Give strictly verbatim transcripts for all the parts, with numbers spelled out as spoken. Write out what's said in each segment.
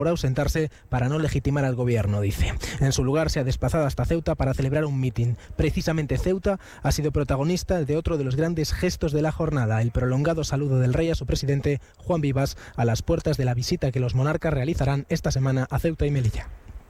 por ausentarse para no legitimar al gobierno, dice. En su lugar se ha desplazado hasta Ceuta para celebrar un mitin. Precisamente Ceuta ha sido protagonista de otro de los grandes gestos de la jornada, el prolongado saludo del rey a su presidente Juan Vivas a las puertas de la visita que los monarcas realizarán esta semana a Ceuta y Melilla.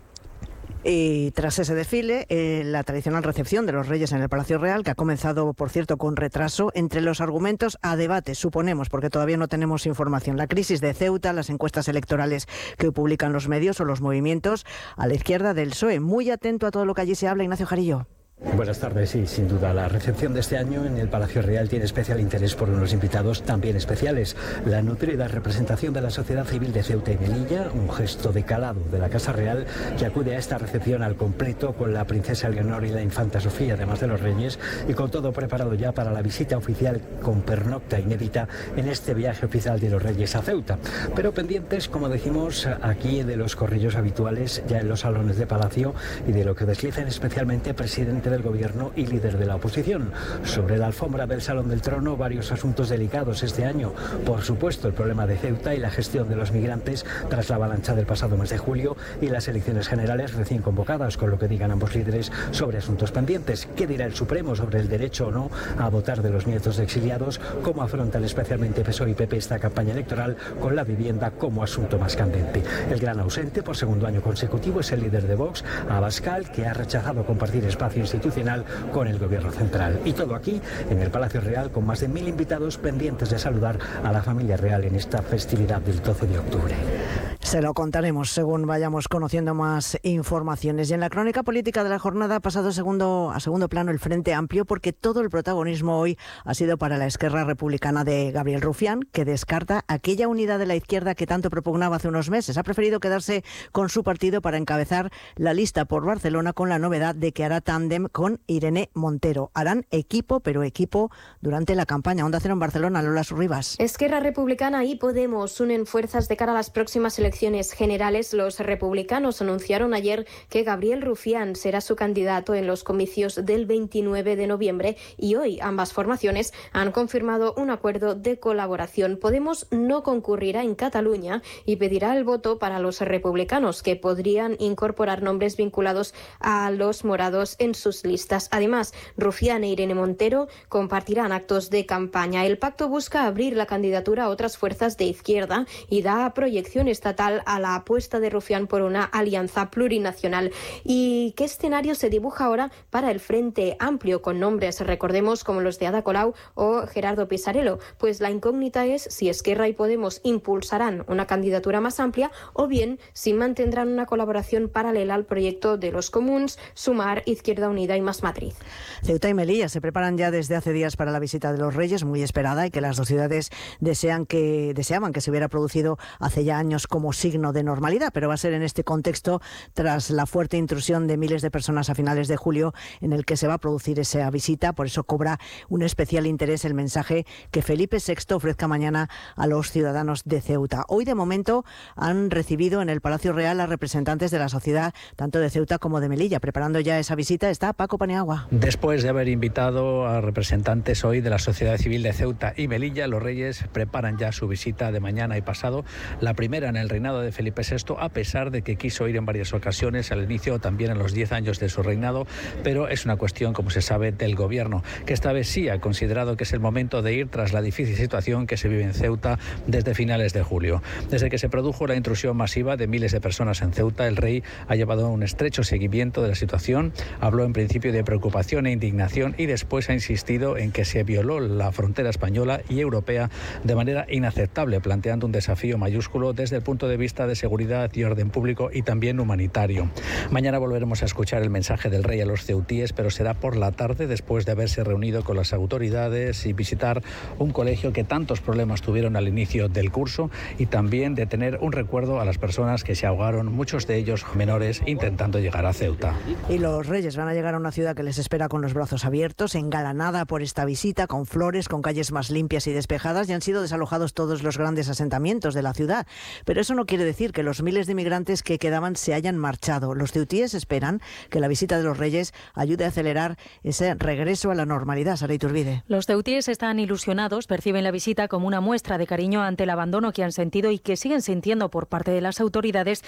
Y tras ese desfile, eh, la tradicional recepción de los reyes en el Palacio Real, que ha comenzado, por cierto, con retraso, entre los argumentos a debate, suponemos, porque todavía no tenemos información. La crisis de Ceuta, las encuestas electorales que publican los medios o los movimientos a la izquierda del P S O E. Muy atento a todo lo que allí se habla, Ignacio Jarillo. Buenas tardes, sí, sin duda. La recepción de este año en el Palacio Real tiene especial interés por unos invitados también especiales. La nutrida representación de la sociedad civil de Ceuta y Melilla, un gesto de calado de la Casa Real que acude a esta recepción al completo con la princesa Eleonor y la infanta Sofía, además de los reyes, y con todo preparado ya para la visita oficial con pernocta inédita en este viaje oficial de los reyes a Ceuta. Pero pendientes, como decimos, aquí de los corrillos habituales ya en los salones de Palacio y de lo que deslizan especialmente presidente del gobierno y líder de la oposición. Sobre la alfombra del Salón del Trono, varios asuntos delicados este año. Por supuesto, el problema de Ceuta y la gestión de los migrantes tras la avalancha del pasado mes de julio y las elecciones generales recién convocadas, con lo que digan ambos líderes sobre asuntos pendientes. ¿Qué dirá el Supremo sobre el derecho o no a votar de los nietos de exiliados? ¿Cómo afrontan especialmente P S O E y P P esta campaña electoral con la vivienda como asunto más candente? El gran ausente por segundo año consecutivo es el líder de Vox, Abascal, que ha rechazado compartir espacio institucional con el gobierno central. Y todo aquí en el Palacio Real con más de mil invitados pendientes de saludar a la familia real en esta festividad del doce de octubre. Se lo contaremos según vayamos conociendo más informaciones. Y en la crónica política de la jornada ha pasado segundo, a segundo plano el Frente Amplio, porque todo el protagonismo hoy ha sido para la Esquerra Republicana de Gabriel Rufián, que descarta aquella unidad de la izquierda que tanto propugnaba hace unos meses. Ha preferido quedarse con su partido para encabezar la lista por Barcelona, con la novedad de que hará tándem con Irene Montero. Harán equipo, pero equipo durante la campaña. Onda Cero en Barcelona, Lola Surribas. Esquerra Republicana y Podemos unen fuerzas de cara a las próximas elecciones generales. Los republicanos anunciaron ayer que Gabriel Rufián será su candidato en los comicios del veintinueve de noviembre y hoy ambas formaciones han confirmado un acuerdo de colaboración. Podemos no concurrirá en Cataluña y pedirá el voto para los republicanos, que podrían incorporar nombres vinculados a los morados en sus listas. Además, Rufián e Irene Montero compartirán actos de campaña. El pacto busca abrir la candidatura a otras fuerzas de izquierda y da proyección estatal a la apuesta de Rufián por una alianza plurinacional. ¿Y qué escenario se dibuja ahora para el Frente Amplio, con nombres, recordemos, como los de Ada Colau o Gerardo Pisarello? Pues la incógnita es si Esquerra y Podemos impulsarán una candidatura más amplia o bien si mantendrán una colaboración paralela al proyecto de los comuns, Sumar, Izquierda Unida y Más Madrid. Ceuta y Melilla se preparan ya desde hace días para la visita de los Reyes, muy esperada, y que las dos ciudades desean que, deseaban que se hubiera producido hace ya años como signo de normalidad, pero va a ser en este contexto, tras la fuerte intrusión de miles de personas a finales de julio, en el que se va a producir esa visita. Por eso cobra un especial interés el mensaje que Felipe sexto ofrezca mañana a los ciudadanos de Ceuta. Hoy, de momento, han recibido en el Palacio Real a representantes de la sociedad, tanto de Ceuta como de Melilla. Preparando ya esa visita está Paco Paniagua. Después de haber invitado a representantes hoy de la sociedad civil de Ceuta y Melilla, los Reyes preparan ya su visita de mañana y pasado, la primera en el reinado de Felipe sexto, a pesar de que quiso ir en varias ocasiones al inicio, también en los diez años de su reinado, pero es una cuestión, como se sabe, del gobierno, que esta vez sí ha considerado que es el momento de ir tras la difícil situación que se vive en Ceuta desde finales de julio. Desde que se produjo la intrusión masiva de miles de personas en Ceuta, el rey ha llevado un estrecho seguimiento de la situación, habló en principio de preocupación e indignación y después ha insistido en que se violó la frontera española y europea de manera inaceptable, planteando un desafío mayúsculo desde el punto de vista de seguridad y orden público y también humanitario. Mañana volveremos a escuchar el mensaje del rey a los ceutíes, pero será por la tarde, después de haberse reunido con las autoridades y visitar un colegio que tantos problemas tuvieron al inicio del curso, y también de tener un recuerdo a las personas que se ahogaron, muchos de ellos menores, intentando llegar a Ceuta. Y los Reyes van a llegar a una ciudad que les espera con los brazos abiertos, engalanada por esta visita, con flores, con calles más limpias y despejadas, y han sido desalojados todos los grandes asentamientos de la ciudad. Pero eso no quiere decir que los miles de inmigrantes que quedaban se hayan marchado. Los ceutíes esperan que la visita de los Reyes ayude a acelerar ese regreso a la normalidad. Sara Iturbide. Los ceutíes están ilusionados, perciben la visita como una muestra de cariño ante el abandono que han sentido y que siguen sintiendo por parte de las autoridades